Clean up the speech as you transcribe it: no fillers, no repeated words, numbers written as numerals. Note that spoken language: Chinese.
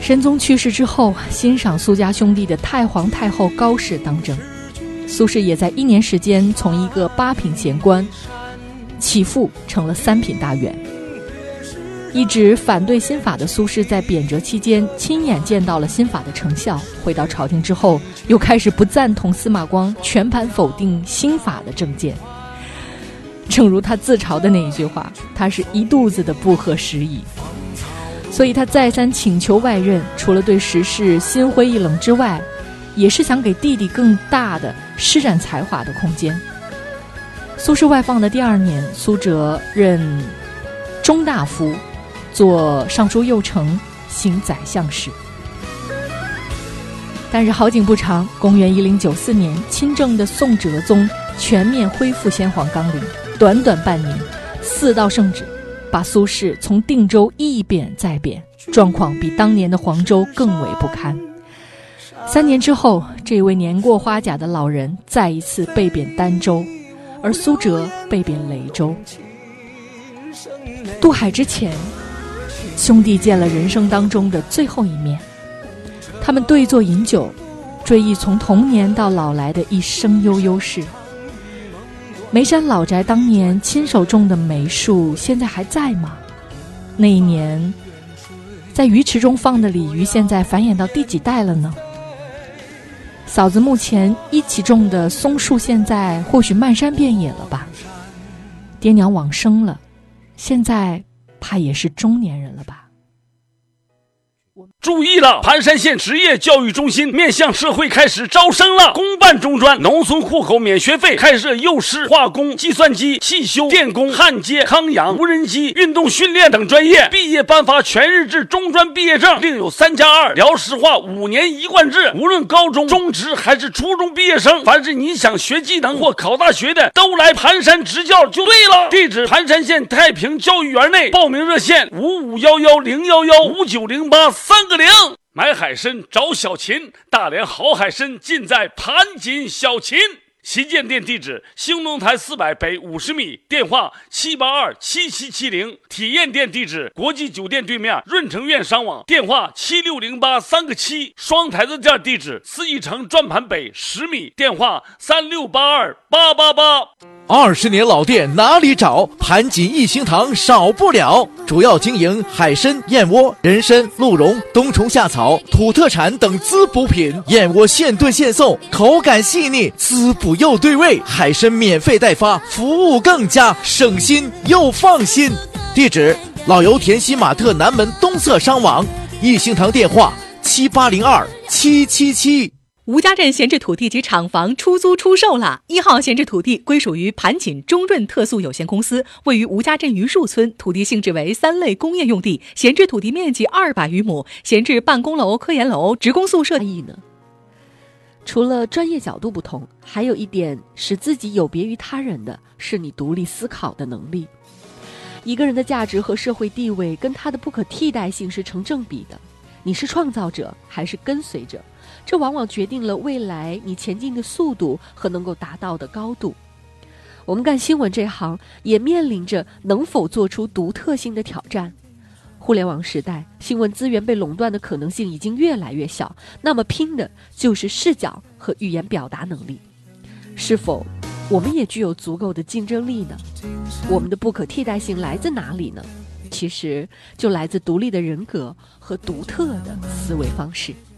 神宗去世之后，欣赏苏家兄弟的太皇太后高氏当政，苏轼也在1年时间从一个8品闲官起复成了3品大员。一直反对新法的苏轼在贬谪期间亲眼见到了新法的成效，回到朝廷之后又开始不赞同司马光全盘否定新法的政见。正如他自嘲的那一句话，他是一肚子的不合时宜，所以他再三请求外任，除了对时事心灰意冷之外，也是想给弟弟更大的施展才华的空间。苏轼外放的第2年，苏辙任中大夫，做尚书右丞，行宰相事。但是好景不长，公元1094年，亲政的宋哲宗全面恢复先皇纲领，短短半年4道圣旨，把苏轼从定州一贬再贬，状况比当年的黄州更为不堪。3年之后，这位年过花甲的老人再一次被贬儋州，而苏辙被贬雷州。渡海之前，兄弟见了人生当中的最后一面，他们对坐饮酒，追忆从童年到老来的一生悠悠事。眉山老宅当年亲手种的梅树现在还在吗？那一年在鱼池中放的鲤鱼现在繁衍到第几代了呢？嫂子目前一起种的松树现在或许漫山遍野了吧？爹娘往生了，现在怕也是中年人了吧？ 注意了，盘山县职业教育中心面向社会开始招生了，公办中专，农村户口免学费，开设幼师、化工、计算机、汽修、电工、焊接、康养、无人机、运动训练等专业，毕业颁发全日制中专毕业证，另有3+2辽石化5年一贯制，无论高中、中职还是初中毕业生，凡是你想学技能或考大学的，都来盘山执教就对了。地址：盘山县太平教育园内，报名热线5511-011-5908-3个0。买海参找小秦，大连好海参尽在盘锦小秦。旗舰店地址：兴隆台400北50米，电话782-7770。体验店地址：国际酒店对面润城苑商网，电话7608-3个7。双台子店地址：四义城转盘北10米，电话3682-888。 20年老店哪里找？盘锦一星堂少不了。主要经营海参、燕窝、人参、鹿茸、冬虫夏草、土特产等滋补品。燕窝现炖现送，口感细腻，滋补又对味。海参免费代发，服务更佳，省心又放心。地址：老油田西马特南门东侧商网。一星堂电话7802-777。 吴家镇闲置土地及厂房出租出售了。1号闲置土地归属于盘锦中润特素有限公司，位于吴家镇榆树村，土地性质为3类工业用地，闲置土地面积200余亩，闲置办公楼、科研楼、职工宿舍。 除了专业角度不同，还有一点使自己有别于他人的是你独立思考的能力。一个人的价值和社会地位跟他的不可替代性是成正比的。你是创造者还是跟随者，这往往决定了未来你前进的速度和能够达到的高度。我们干新闻这行也面临着能否做出独特性的挑战。互联网时代，新闻资源被垄断的可能性已经越来越小，那么拼的就是视角和语言表达能力。是否我们也具有足够的竞争力呢？我们的不可替代性来自哪里呢？其实就来自独立的人格和独特的思维方式。